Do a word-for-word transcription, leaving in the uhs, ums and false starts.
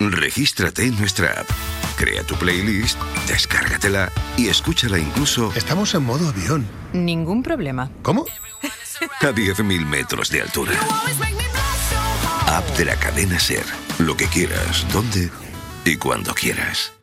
Regístrate en nuestra app. Crea tu playlist, descárgatela y escúchala incluso... Estamos en modo avión. Ningún problema. ¿Cómo? A diez mil metros de altura. App de la cadena SER. Lo que quieras, donde y cuando quieras.